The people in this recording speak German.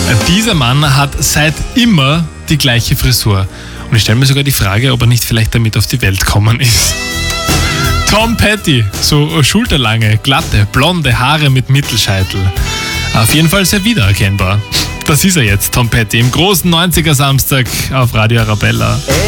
Dieser Mann hat seit immer die gleiche Frisur. Und ich stelle mir sogar die Frage, ob er nicht vielleicht damit auf die Welt gekommen ist. Tom Petty, so schulterlange, glatte, blonde Haare mit Mittelscheitel. Auf jeden Fall sehr wiedererkennbar. Das ist er jetzt, Tom Petty, im großen 90er Samstag auf Radio Arabella.